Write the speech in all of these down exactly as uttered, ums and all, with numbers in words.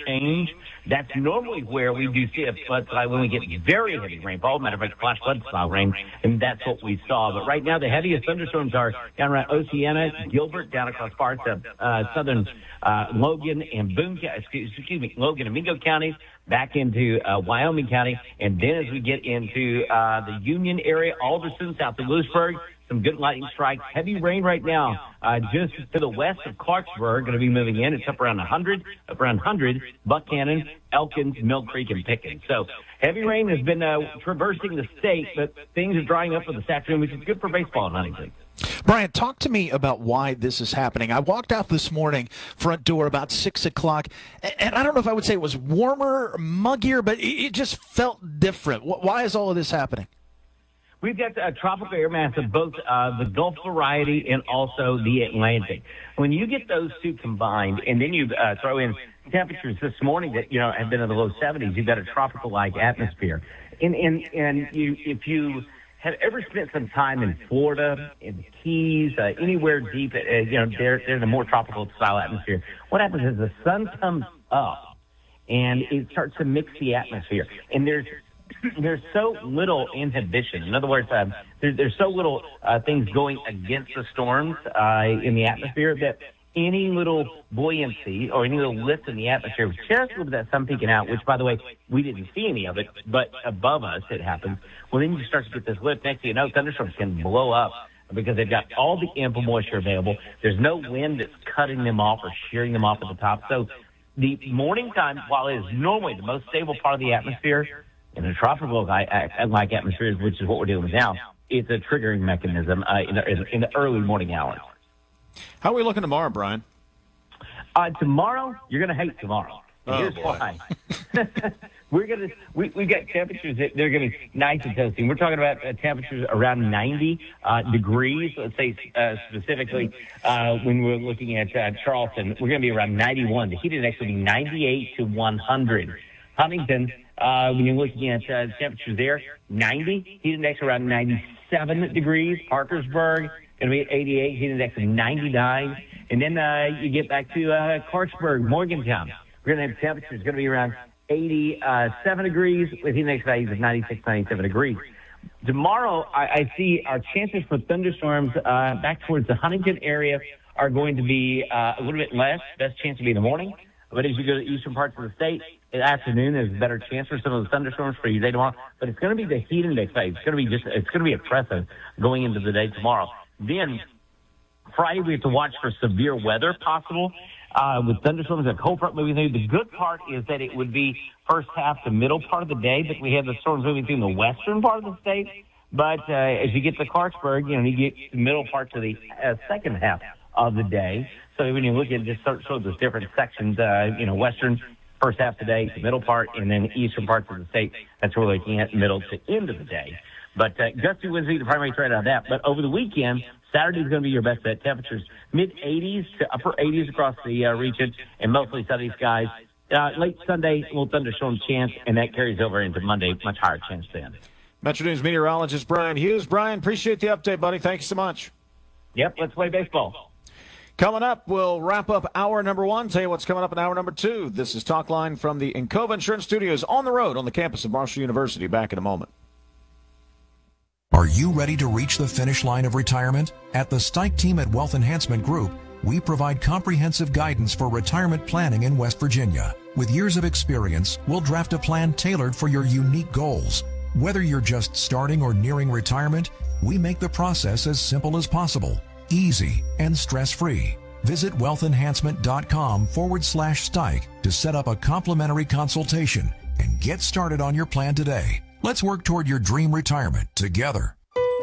interchange. That's normally where we do see a floodslide when we get very heavy rainfall. Matter of fact, flash flood style rain, and that's what we saw. But right now, the heaviest thunderstorms are down around Oceana, Gilbert, down across parts of uh, southern uh, Logan and Boone, excuse, excuse me, Logan and Mingo counties, back into uh, Wyoming County, and then as we get into uh, the Union area, Alderson, south of Lewisburg, some good lightning strikes. Heavy rain right now, uh, just to the west of Clarksburg, going to be moving in. It's up around one hundred, up around one hundred, Buchanan, Elkins, Mill Creek, and Pickens. So heavy rain has been uh, traversing the state, but things are drying up for this afternoon, which is good for baseball in Huntington. Brian, talk to me about why this is happening. I walked out this morning, front door, about six o'clock, and I don't know if I would say it was warmer, muggier, but it just felt different. Why is all of this happening? We've got a tropical air mass of both uh, the Gulf variety and also the Atlantic. When you get those two combined, and then you uh, throw in temperatures this morning that, you know, have been in the low seventies, you've got a tropical-like atmosphere. And, and, and you, if you have ever spent some time in Florida, in the Keys, uh, anywhere deep, uh, you know, they're, they're in a more tropical-style atmosphere, what happens is the sun comes up, and it starts to mix the atmosphere. And there's There's so little inhibition. In other words, um, there, there's so little uh, things going against the storms uh, in the atmosphere that any little buoyancy or any little lift in the atmosphere, just a little bit of that sun peeking out, which, by the way, we didn't see any of it, but above us it happens. Well, then you start to get this lift. Next thing you know, thunderstorms can blow up because they've got all the ample moisture available. There's no wind that's cutting them off or shearing them off at the top. So the morning time, while it is normally the most stable part of the atmosphere, in a tropical-like atmosphere, which is what we're dealing with now, it's a triggering mechanism uh, in, the, in the early morning hours. How are we looking tomorrow, Brian? Uh, tomorrow, you're going to hate tomorrow. Oh, Here's boy. why. We're going to we we've got temperatures that they're going to be nice and toasting. We're talking about uh, temperatures around ninety uh, degrees. Let's say uh, specifically uh, when we're looking at uh, Charleston, we're going to be around ninety-one. The heat index will be ninety-eight to one hundred. Huntington, uh, when you're looking at uh, temperatures there, ninety. Heat index around ninety-seven degrees. Parkersburg going to be at eighty-eight. Heat index of ninety-nine. And then uh, you get back to uh, Clarksburg, Morgantown. We're going to have temperatures going to be around eighty-seven degrees with heat index values of ninety-six, ninety-seven degrees. Tomorrow, I, I see our chances for thunderstorms uh, back towards the Huntington area are going to be uh, a little bit less. Best chance to be in the morning. But as you go to the eastern parts of the state, in the afternoon, there's a better chance for some of the thunderstorms for your day tomorrow. But it's going to be the heat index value. It's going to be just, it's going to be oppressive going into the day tomorrow. Then Friday, we have to watch for severe weather possible uh, with thunderstorms and cold front moving through. The good part is that it would be first half to middle part of the day, but we have the storms moving through in the western part of the state. But uh, as you get to Clarksburg, you know, you get the middle parts of the uh, second half of the day. So when you look at just sort of those different sections, uh, you know, western first half of the day, the middle part, and then eastern parts of the state, that's what we're looking at middle to end of the day. But uh, gusty winds be the primary threat on that. But over the weekend, Saturday is going to be your best bet. Temperatures mid-eighties to upper eighties across the uh, region, and mostly sunny skies. Uh, late Sunday, a little thunderstorm chance, and that carries over into Monday, much higher chance then. Metro News meteorologist Brian Hughes. Brian, appreciate the update, buddy. Thank you so much. Yep, let's play baseball. Coming up, we'll wrap up hour number one. Tell you what's coming up in hour number two. This is Talk Line from the Encova Insurance Studios on the road on the campus of Marshall University. Back in a moment. Are you ready to reach the finish line of retirement? At the Stike team at Wealth Enhancement Group, we provide comprehensive guidance for retirement planning in West Virginia. With years of experience, we'll draft a plan tailored for your unique goals. Whether you're just starting or nearing retirement, we make the process as simple as possible, easy, and stress-free. Visit wealthenhancement.com forward slash Stike to set up a complimentary consultation and get started on your plan today. Let's work toward your dream retirement together.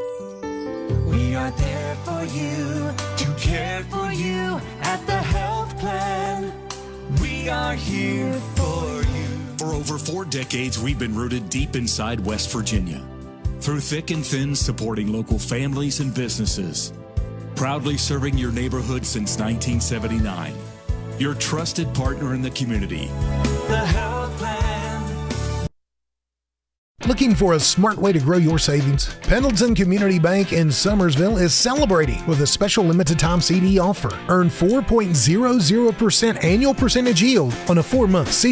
We are there for you, to care for you at the health plan. We are here for you. For over four decades, we've been rooted deep inside West Virginia. Through thick and thin, supporting local families and businesses. Proudly serving your neighborhood since nineteen seventy-nine. Your trusted partner in the community. The health plan. Looking for a smart way to grow your savings? Pendleton Community Bank in Summersville is celebrating with a special limited time C D offer. Earn four point zero zero percent annual percentage yield on a four-month C D.